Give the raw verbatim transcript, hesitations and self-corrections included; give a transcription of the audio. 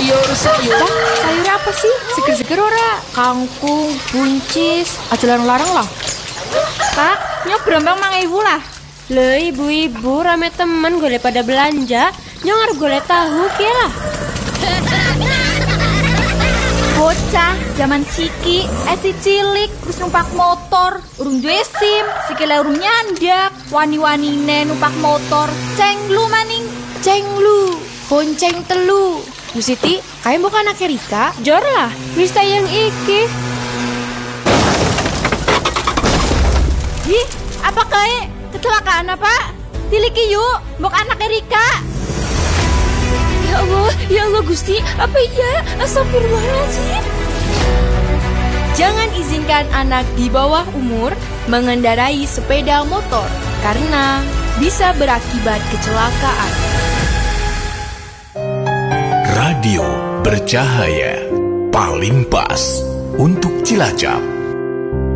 sayur-sayur. Lah, sayur apa sih? Seger-seger ora? Kangkung, buncis, aja larang-larang lah. Kak, nyok berombang mang ibu lah. Le ibu-ibu rame temen golek pada belanja, nyong arep golek tahu kia lah. Bocah zaman siki, esi cilik terus numpak motor, urung duwe SIM, sikile urung nyandak, wani-wanine numpak motor, cenglu maning, Cenglu, bonceng telu. Bu Siti, kayak bukan anak Rika? Jor lah, wis tayang iki. Ih, apa kae? Kecelakaan apa? Tiliki yuk, mbok anak Rika. Ya Allah, ya Allah Gusti, apa iya? Astagfirullahaladzim. Jangan izinkan anak di bawah umur mengendarai sepeda motor karena bisa berakibat kecelakaan. Radio bercahaya paling pas untuk Cilacap.